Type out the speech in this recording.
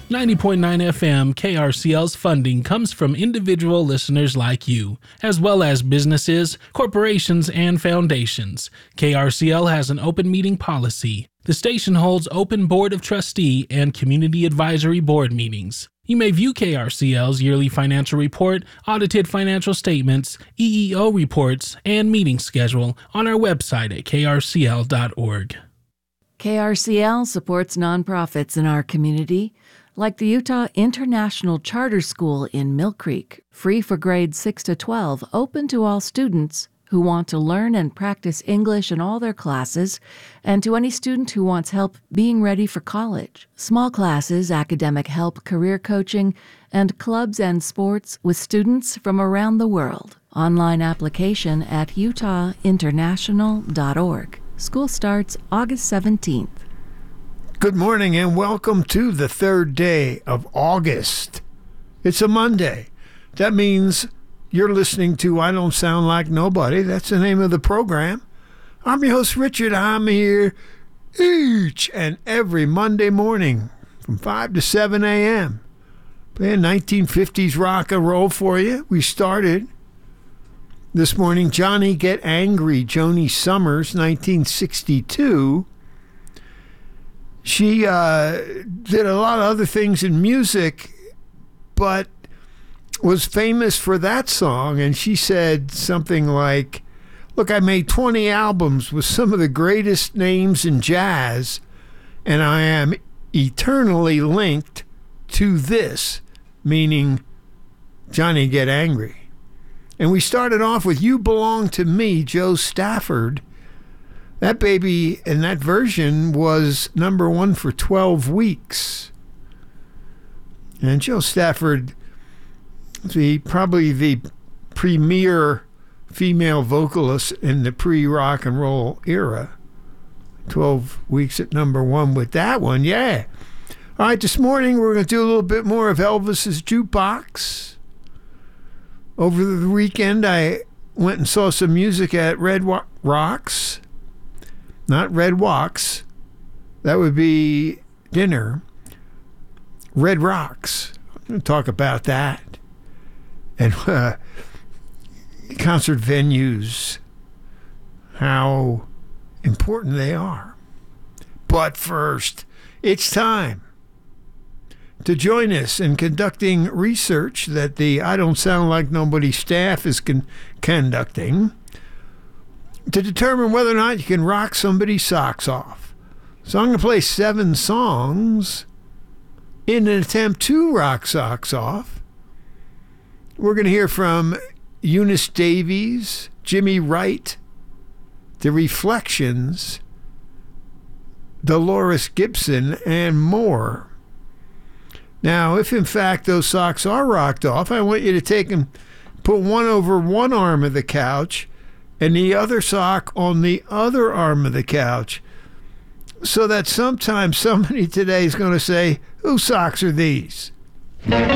90.9 FM KRCL's funding comes from individual listeners like you, as well as businesses, corporations, and foundations. KRCL has an open meeting policy. The station holds open Board of Trustee and Community Advisory Board meetings. You may view KRCL's yearly financial report, audited financial statements, EEO reports, and meeting schedule on our website at krcl.org. KRCL supports nonprofits in our community, like the Utah International Charter School in Mill Creek, free for grades 6 to 12, open to all students who want to learn and practice English in all their classes, and to any student who wants help being ready for college. Small classes, academic help, career coaching, and clubs and sports with students from around the world. Online application at utahinternational.org. School starts August 17th. Good morning and welcome to the third day of August. It's a Monday. That means you're listening to I Don't Sound Like Nobody. That's the name of the program. I'm your host, Richard. I'm here each and every Monday morning from 5 to 7 a.m. playing 1950s rock and roll for you. We started this morning, Johnny Get Angry, Joni Summers, 1962. She did a lot of other things in music, but was famous for that song. And she said something like, look, I made 20 albums with some of the greatest names in jazz, and I am eternally linked to this, meaning Johnny Get Angry. And we started off with You Belong to Me, Joe Stafford. That baby in that version was number one for 12 weeks. And Joe Stafford, probably the premier female vocalist in the pre-rock and roll era. 12 weeks at number one with that one, yeah. All right, this morning we're going to do a little bit more of Elvis's Jukebox. Over the weekend, I went and saw some music at Red Rocks. Not Red Walks. That would be dinner. Red Rocks. I'm going to talk about that. And concert venues, how important they are. But first, it's time to join us in conducting research that the I Don't Sound Like Nobody staff is conducting to determine whether or not you can rock somebody's socks off. So I'm going to play 7 songs in an attempt to rock socks off. We're going to hear from Eunice Davies, Jimmy Wright, The Reflections, Dolores Gibson, and more. Now, if in fact those socks are rocked off, I want you to take and put one over one arm of the couch and the other sock on the other arm of the couch, so that sometime somebody today is going to say, whose socks are these?